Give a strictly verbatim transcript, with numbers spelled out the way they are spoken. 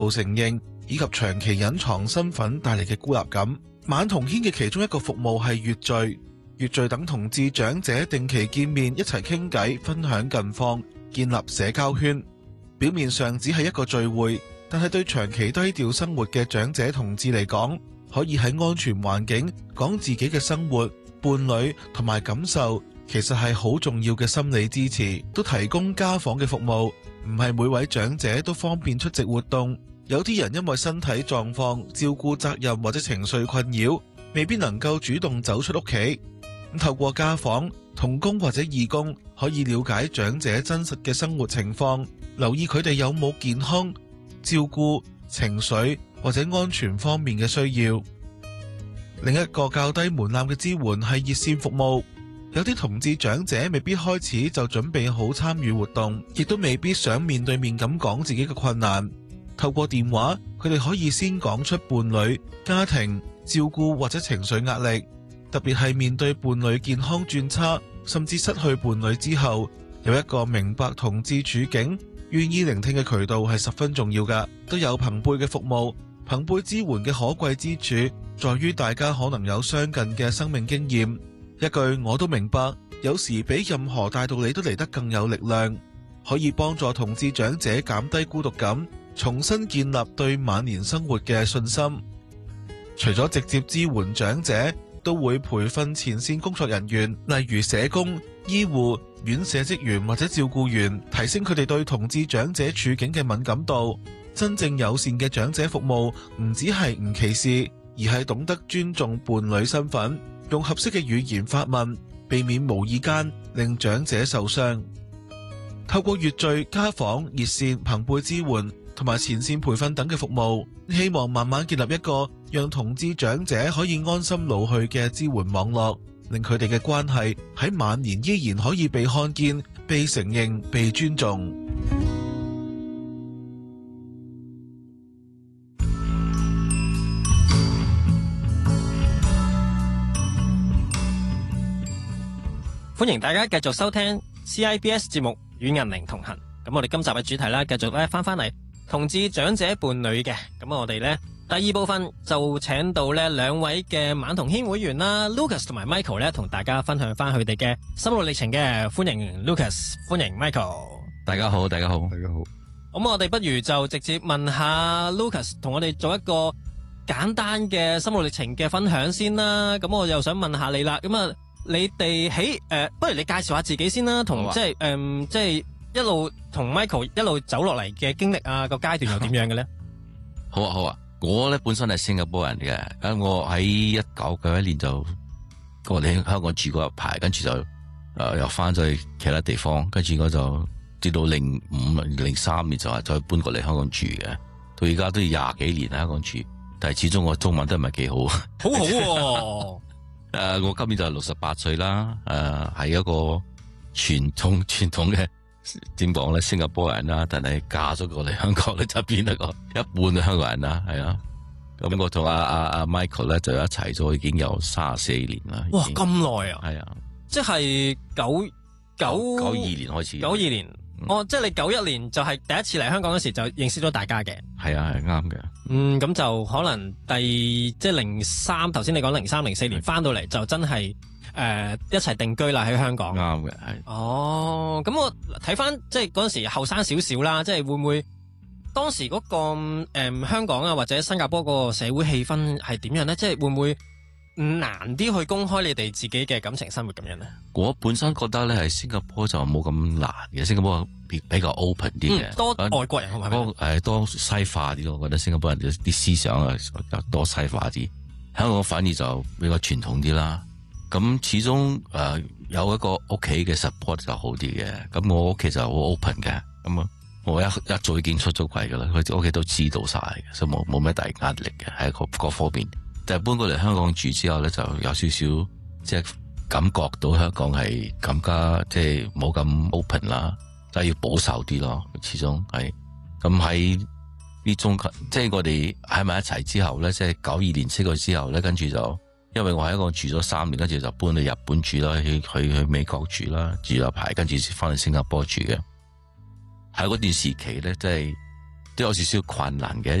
冇承認以及長期隱藏身份帶嚟嘅孤立感。晚同軒嘅其中一個服務係月聚，月聚等同志長者定期見面，一齊傾偈，分享近況，建立社交圈。表面上只係一個聚會，但係對長期低調生活嘅長者同志嚟講，可以喺安全環境講自己嘅生活、伴侶同埋感受，其實係好重要嘅心理支持。都提供家訪嘅服務，唔係每位長者都方便出席活動。有啲人因為身體狀況、照顧責任或者情緒困擾，未必能夠主動走出屋企。透過家訪，同工或者義工可以了解長者真實嘅生活情況，留意佢哋有冇健康、照顧、情緒或者安全方面嘅需要。另一個較低門檻嘅支援係熱線服務。有啲同志長者未必開始就準備好參與活動，亦都未必想面對面咁講自己嘅困難。透過電話，佢哋可以先講出伴侶、家庭、照顧或者情緒壓力，特別係面對伴侶健康轉差，甚至失去伴侶之後，有一個明白同志處境、願意聆聽嘅渠道係十分重要㗎。都有朋輩嘅服務，朋輩支援嘅可貴之處，在於大家可能有相近嘅生命經驗。一句我都明白，有時比任何大道理都嚟得更有力量，可以幫助同志長者減低孤獨感，重新建立對晚年生活嘅信心。除咗直接支援長者，都會培訓前線工作人員，例如社工、醫護、院舍職員或者照顧員，提升佢哋對同志長者處境嘅敏感度。真正友善嘅長者服務，唔只係唔歧視，而係懂得尊重伴侶身份，用合適嘅語言發問，避免無意間令長者受傷。透過月聚、家訪、熱線、朋輩支援同埋前線培訓等嘅服務，希望慢慢建立一個讓同志長者可以安心老去嘅支援網絡，令佢哋嘅關係喺晚年依然可以被看見、被承認、被尊重。 歡迎大家繼續收聽 C I B S 節目《與銀齡同行》。咁我哋今集嘅主題啦，繼續咧翻翻嚟同志長者伴侶嘅。咁我哋咧第二部分就請到咧兩位嘅晚同軒會員啦 ，Lucas 同埋 Michael 咧，同大家分享翻佢哋嘅心路歷程嘅。歡迎 Lucas，歡迎 Michael。 大家好，大家好，大家好。 咁我哋不如就直接問下 Lucas， 同我哋做一個簡單嘅心路歷程嘅分享先啦。咁我又想問下你啦。咁啊。你哋喺誒，不如你介紹下自己先啦，同、啊、即係誒、呃，即係一路同 Michael 一路走落嚟嘅經歷啊，個階段又點樣嘅咧？ 好啊，好啊，我咧本身係新加坡人嘅，咁我喺一九九一年就我哋喺香港住過一排，跟住就誒、呃、又翻咗去其他地方，跟住我就至到零五零三年就係再搬過嚟香港住嘅，到而家都要廿幾年喺香港住，但係始終我中文都唔係幾好， 好好喎、啊。 誒、呃，我今年就係六十八歲啦，誒、呃，係一個傳統傳統嘅點講咧，新加坡人啦，但係嫁咗過嚟香港咧就變咗個一半嘅香港人啦，係啊。咁我同阿阿阿 Michael 咧就一齊咗已經有三十四年啦。 哇，咁耐啊！ 係啊， 即係九九九二年開始。 九二年。哦，即係你九一年就係第一次嚟香港嗰時就認識咗大家嘅。 係啊，係啱嘅。 嗯，咁就可能第即係零三，頭先你講零三零四年翻到嚟就真係誒、呃、一齊定居啦喺香港。 啱嘅，係。 哦，咁我睇翻即係嗰陣時後生少少啦，即係會唔會當時嗰、那個誒、呃、香港啊或者新加坡個社會氣氛係點樣咧？即係會唔會難啲去公開你哋自己嘅感情生活咁樣咧？ 我本身覺得咧係新加坡就冇咁難嘅，新加坡比比較 open 啲嘅、嗯， 多外國人係咪？ 多誒多西化啲咯，我覺得新加坡人啲思想啊多西化啲，香港反而就比較傳統啲啦。咁始終誒、呃、有一個屋企嘅 support 就好啲嘅。咁我屋企就好 open 嘅，咁啊我一一早已經出咗櫃噶啦，佢屋企都知道晒嘅，所以冇冇咩大壓力嘅喺各各方面。但係搬過嚟香港住之後咧，就有少少即係感覺到香港係更加即係冇咁 open 啦，就係要保守啲咯。始終係咁喺呢中即係我哋喺埋一齊之後咧，即係九二年識佢之後咧，跟住就因為我喺香港住咗三年，跟住就搬去日本住啦，去去去美國住啦，住咗排，跟住翻去新加坡住嘅。喺嗰段時期咧，即係都有少少困難嘅，